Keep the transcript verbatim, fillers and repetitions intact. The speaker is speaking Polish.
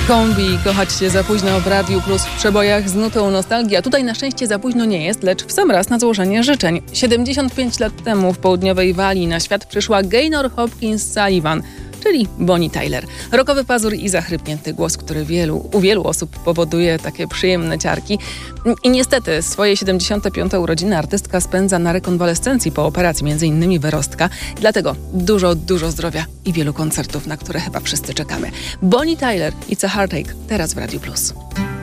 Kombi, kochać się za późno w Radiu Plus w przebojach z nutą nostalgii, a tutaj na szczęście za późno nie jest, lecz w sam raz na złożenie życzeń. siedemdziesiąt pięć lat temu w południowej Walii na świat przyszła Gaynor Hopkins Sullivan, czyli Bonnie Tyler. Rockowy pazur i zachrypnięty głos, który wielu, u wielu osób powoduje takie przyjemne ciarki. I niestety swoje siedemdziesiąte piąte urodziny artystka spędza na rekonwalescencji po operacji, między innymi wyrostka. Dlatego dużo, dużo zdrowia i wielu koncertów, na które chyba wszyscy czekamy. Bonnie Tyler, It's a Heartache, teraz w Radiu Plus.